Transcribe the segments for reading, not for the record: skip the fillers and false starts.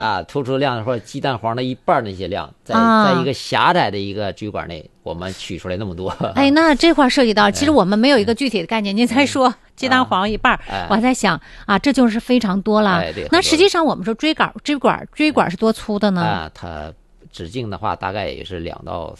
突出量或者鸡蛋黄的一半那些量，在一个狭窄的一个椎管内，我们取出来那么多。 哎，那这块涉及到，其实我们没有一个具体的概念。您才说鸡蛋黄一半，我还在想这就是非常多了。那实际上我们说椎管是多粗的呢？ 它直径的话，大概也是2到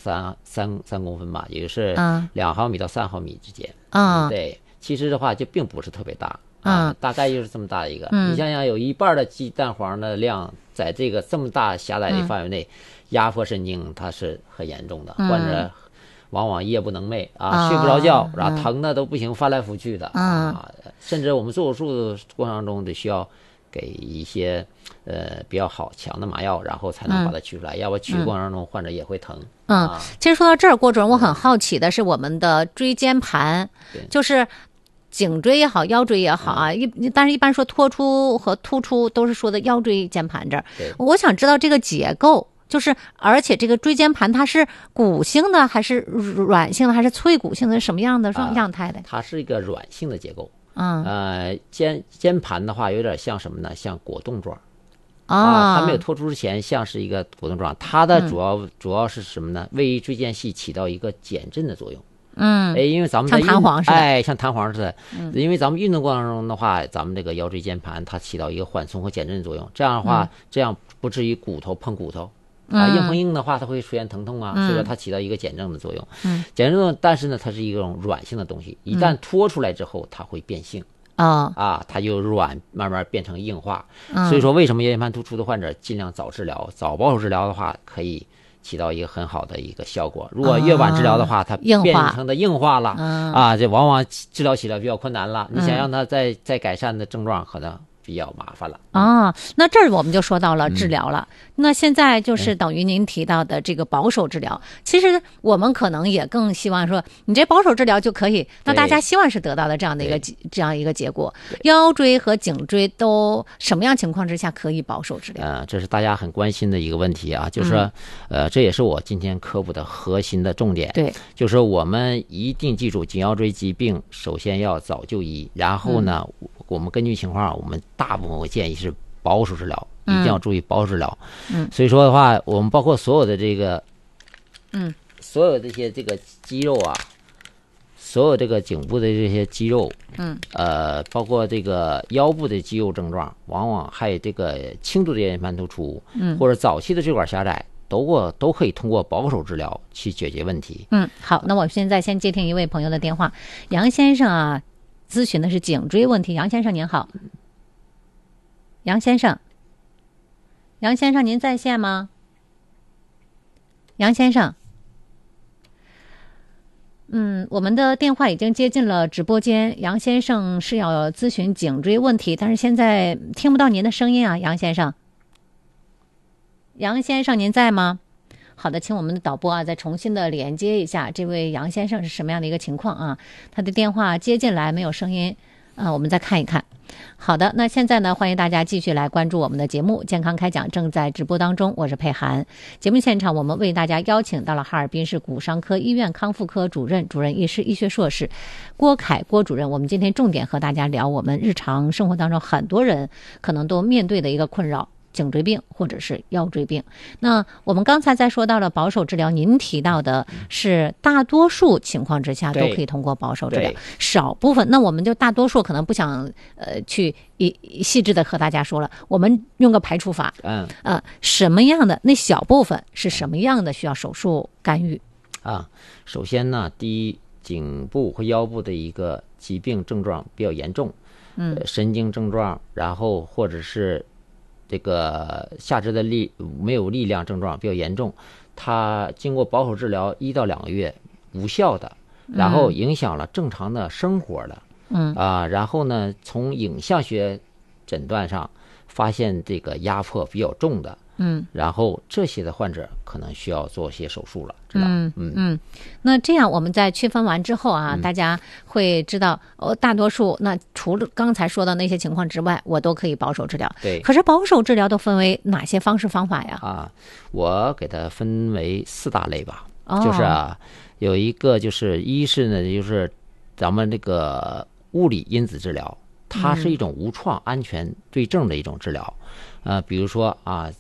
3公分吧，也就是2毫米到3毫米之间。对，其实的话就并不是特别大。大概就是这么大一个。你想想，有一半的鸡蛋黄的量，在这么大狭窄的范围内，压迫神经它是很严重的，患者往往夜不能寐睡不着觉，然后疼的都不行，翻来覆去的甚至我们做手术的过程中得需要给一些比较强的麻药，然后才能把它取出来，要不取的过程中患者也会疼。 其实说到这儿，郭主任，我很好奇的是我们的椎间盘，就是颈椎也好，腰椎也好但是一般说脱出和突出都是说的腰椎间盘这儿。我想知道这个结构，就是而且这个椎间盘它是骨性的还是软性的还是脆骨性的，什么样的样态的？ 它是一个软性的结构。肩盘的话有点像什么呢？像果冻状。它没有脱出之前像是一个果冻状，它的主要是什么呢？位于椎间隙起到一个减震的作用。因为咱们像弹簧似的， 像弹簧似的。因为咱们运动过程中的话，咱们这个腰椎间盘它起到一个缓冲和减震的作用，这样的话，这样不至于骨头碰骨头硬碰硬的话，它会出现疼痛所以说它起到一个减震的作用。减震作用，但是呢，它是一种软性的东西，一旦脱出来之后，它会变性。它就软慢慢变成硬化。所以说，为什么腰间盘突出的患者尽量早治疗、早保守治疗的话，可以起到一个很好的一个效果。如果越晚治疗的话，它变成的硬化了这往往治疗起来比较困难了。你想让它再改善的症状，可能比较麻烦了。 那这儿我们就说到了治疗了。那现在就是等于您提到的这个保守治疗，其实我们可能也更希望说，你这保守治疗就可以，那大家希望是得到的这样一个结果。腰椎和颈椎都什么样情况之下可以保守治疗？ 这是大家很关心的一个问题就是说，这也是我今天科普的核心的重点。 对， 就是我们一定记住，颈腰椎疾病首先要早就医，然后呢，我们根据情况，我们大部分会建议是保守治疗，一定要注意保守治疗。所以说的话，我们包括所有的这个，所有这些这个肌肉所有这个颈部的这些肌肉，包括这个腰部的肌肉症状，往往还有这个轻度的腰间盘突出，或者早期的椎管狭窄，都可以通过保守治疗去解决问题。 好，那我现在先接听一位朋友的电话，杨先生咨询的是颈椎问题。杨先生您好。杨先生，您在线吗？杨先生，我们的电话已经接进了直播间。杨先生是要咨询颈椎问题，但是现在听不到您的声音杨先生。杨先生，您在吗？好的，请我们的导播再重新的连接一下，这位杨先生是什么样的一个情况他的电话接进来没有声音我们再看一看。好的，那现在呢，欢迎大家继续来关注我们的节目，健康开讲正在直播当中，我是佩涵。节目现场我们为大家邀请到了哈尔滨市骨伤科医院康复科主任医师医学硕士郭凯郭主任。我们今天重点和大家聊我们日常生活当中很多人可能都面对的一个困扰，颈椎病或者是腰椎病。那我们刚才在说到了保守治疗，您提到的是大多数情况之下都可以通过保守治疗，少部分，那我们就大多数可能不想去细致的和大家说了，我们用个排除法。什么样的那小部分是什么样的需要手术干预首先呢，第一，颈部和腰部的一个疾病症状比较严重，神经症状，然后或者是这个下肢的没有力量症状比较严重，它经过保守治疗1到2个月无效的，然后影响了正常的生活的，然后呢，从影像学诊断上发现这个压迫比较重的，然后这些的患者可能需要做些手术了，知道那这样我们在区分完之后大家会知道大多数那除了刚才说的那些情况之外，我都可以保守治疗。 对， 可是保守治疗都分为哪些方式方法呀？ 我给它分为4大类吧。就是有一个就是一是呢，就是咱们这个物理因子治疗，它是一种无创安全对症的一种治疗。 比如说啊，